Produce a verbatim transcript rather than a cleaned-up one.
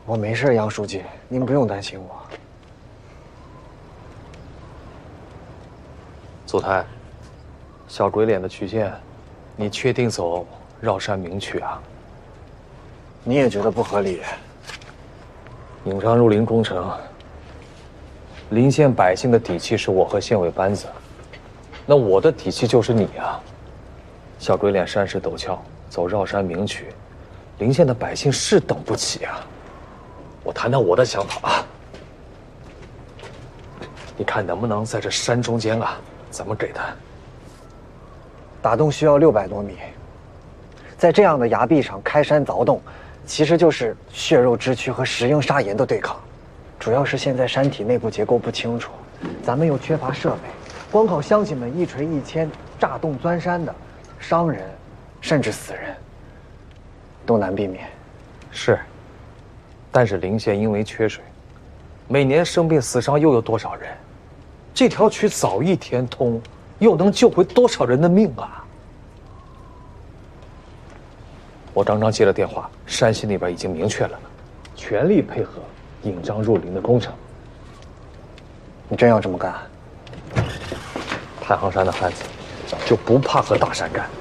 我没事，杨书记，您不用担心我。 祖台，小鬼脸的曲线，你确定走绕山明渠啊？ 你也觉得不合理？ 颍昌入林工程，临县百姓的底气是我和县委班子，那我的底气就是你啊！小鬼脸山势陡峭，走绕山明渠，临县的百姓是等不起啊！我谈谈我的想法啊，你看能不能在这山中间啊？怎么给他？ 打洞需要六百多米，在这样的崖壁上开山凿洞，其实就是血肉之躯和石英砂岩的对抗。主要是现在山体内部结构不清楚，咱们又缺乏设备，光靠乡亲们一锤一铅炸洞钻山的，伤人，甚至死人，都难避免。 是，但是临县因为缺水，每年生病死伤又有多少人？这条渠早一天通，又能救回多少人的命啊！我刚刚接了电话，山西那边已经明确了，全力配合颍章入林的工程。 你真要这么干？ 太行山的汉子就不怕和大山干。